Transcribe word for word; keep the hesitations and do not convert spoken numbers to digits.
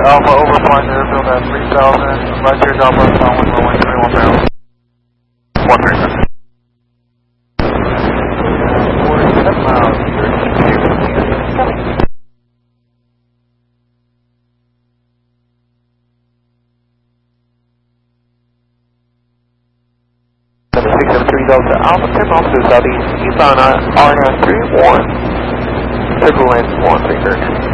Alpha over flying airfield at three thousand, right here, Southwest downwind runway three one zero. one three six. forty-seven miles, six seven three Delta Alpha, ten miles to the southeast, eastbound R nine three one, triple lane one three thirty.